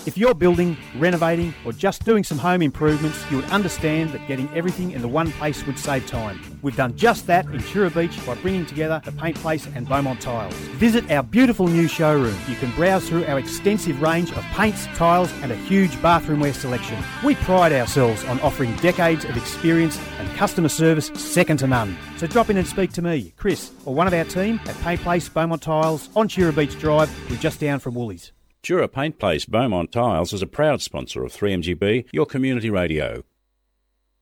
If you're building, renovating or just doing some home improvements, you would understand that getting everything in the one place would save time. We've done just that in Chura Beach by bringing together the Paint Place and Beaumont Tiles. Visit our beautiful new showroom. You can browse through our extensive range of paints, tiles and a huge bathroomware selection. We pride ourselves on offering decades of experience and customer service second to none. So drop in and speak to me, Chris, or one of our team at Paint Place Beaumont Tiles on Chura Beach Drive. We're just down from Woolies. Chura Paint Place Beaumont Tiles is a proud sponsor of 3MGB, your community radio.